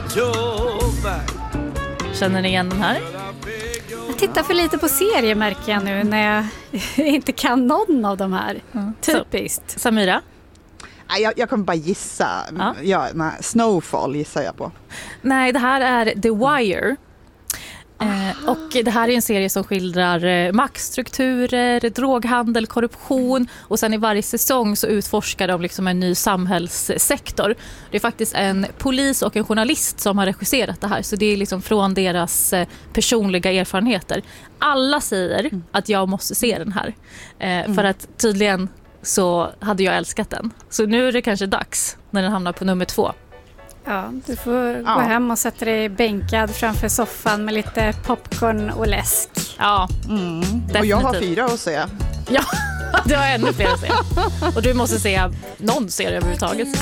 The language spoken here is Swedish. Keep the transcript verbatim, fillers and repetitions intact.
Känner ni igen den här? Jag tittar för lite på serier märker jag nu när jag inte kan någon av de här. Mm. Typiskt. Så, Samira? Jag, jag kommer bara gissa. Ja. Ja, nej, Snowfall gissar jag på. Nej, det här är The Wire. Eh, och det här är en serie som skildrar eh, maktstrukturer, droghandel, korruption och sen i varje säsong så utforskar de liksom en ny samhällssektor. Det är faktiskt en polis och en journalist som har regisserat det här, så det är liksom från deras eh, personliga erfarenheter. Alla säger mm. att jag måste se den här eh, mm. för att tydligen så hade jag älskat den. Så nu är det kanske dags när den hamnar på nummer två. Ja, du får ja. gå hem och sätta dig bänkad framför soffan med lite popcorn och läsk. Ja, mm. Och jag har fyra att se. Ja, du har ännu fler att se. Och du måste se någon serie överhuvudtaget.